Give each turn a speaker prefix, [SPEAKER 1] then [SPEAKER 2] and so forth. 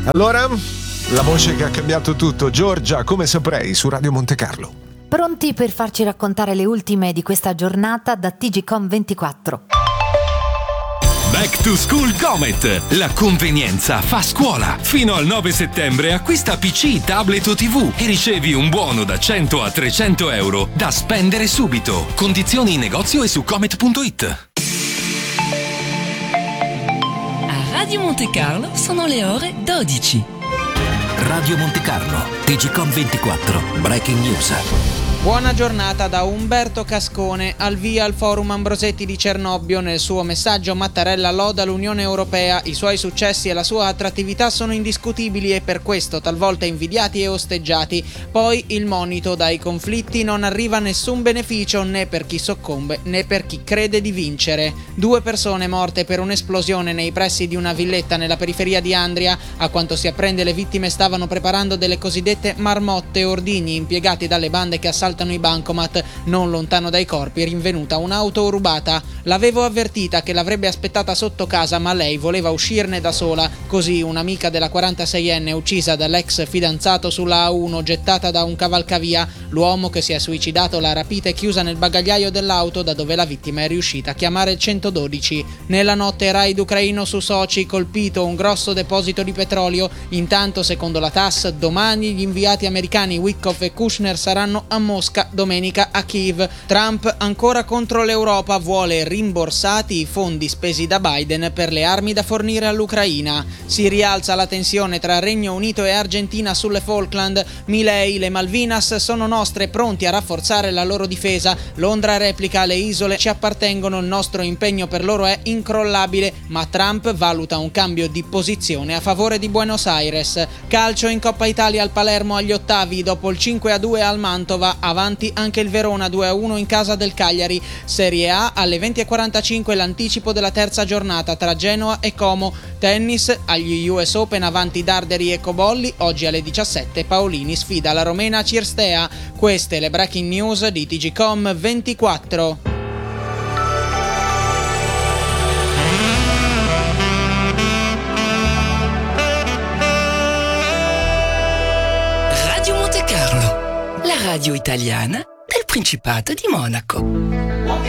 [SPEAKER 1] Allora, la voce che ha cambiato tutto, Giorgia, come saprei, su Radio Monte Carlo.
[SPEAKER 2] Pronti per farci raccontare le ultime di questa giornata da TGcom 24.
[SPEAKER 3] Back to School Comet. La convenienza fa scuola. Fino al 9 settembre acquista PC, tablet o TV e ricevi un buono da 100 a 300 euro da spendere subito. Condizioni in negozio e su comet.it.
[SPEAKER 4] A Radio Monte Carlo sono le ore 12.
[SPEAKER 5] Radio Monte Carlo, TGcom 24, Breaking News.
[SPEAKER 6] Buona giornata da Umberto Cascone. Al via al Forum Ambrosetti di Cernobbio. Nel suo messaggio Mattarella loda l'Unione Europea. I suoi successi e la sua attrattività sono indiscutibili e per questo talvolta invidiati e osteggiati. Poi il monito: dai conflitti non arriva nessun beneficio né per chi soccombe né per chi crede di vincere. 2 persone morte per un'esplosione nei pressi di una villetta nella periferia di Andria. A quanto si apprende, le vittime stavano preparando delle cosiddette marmotte, ordigni impiegati dalle bande che assaltano i bancomat. Non lontano dai corpi rinvenuta un'auto rubata. L'avevo avvertita che l'avrebbe aspettata sotto casa, ma lei voleva uscirne da sola. Così un'amica della 46enne uccisa dall'ex fidanzato sulla A1, gettata da un cavalcavia. L'uomo che si è suicidato l'ha rapita e chiusa nel bagagliaio dell'auto, da dove la vittima è riuscita a chiamare il 112. Nella notte raid ucraino su Sochi, colpito un grosso deposito di petrolio. Intanto, secondo la TASS, domani gli inviati americani Witkoff e Kushner saranno a Mosca, domenica a Kiev. Trump ancora contro l'Europa, vuole rimborsati i fondi spesi da Biden per le armi da fornire all'Ucraina. Si rialza la tensione tra Regno Unito e Argentina sulle Falkland. Milei: le Malvinas sono nostre, pronti a rafforzare la loro difesa. Londra replica: le isole ci appartengono, il nostro impegno per loro è incrollabile, ma Trump valuta un cambio di posizione a favore di Buenos Aires. Calcio in Coppa Italia, al Palermo agli ottavi, dopo il 5-2 al Mantova, avanti anche il Verona 2-1 in casa del Cagliari. Serie A, alle 20:45 l'anticipo della terza giornata tra Genoa e Como. Tennis, agli US Open avanti Darderi e Cobolli. Oggi alle 17 Paolini sfida la romena Cirstea. Queste le breaking news di TGcom 24.
[SPEAKER 4] Radio Monte Carlo, la radio italiana del Principato di Monaco.